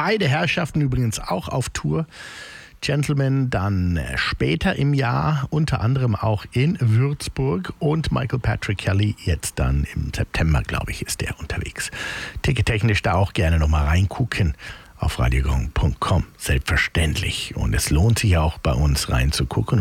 Beide Herrschaften übrigens auch auf Tour. Gentleman dann später im Jahr, unter anderem auch in Würzburg, und Michael Patrick Kelly jetzt dann im September, glaube ich, ist der unterwegs. Tickettechnisch da auch gerne nochmal reingucken auf radiogong.com, selbstverständlich. Und es lohnt sich auch bei uns reinzugucken.